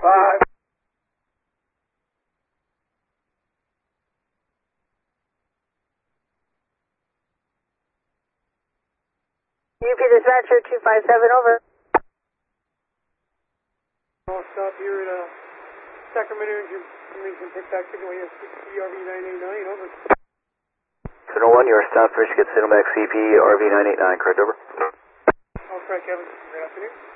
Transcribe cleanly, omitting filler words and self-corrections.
5. UP dispatcher 257, over. I'll stop here at Sacramento and take back signal ASCP RV 989, over. 701, you are stopped for Michigan Signalback CP RV 989, correct, over. All correct, Kevin. Good afternoon.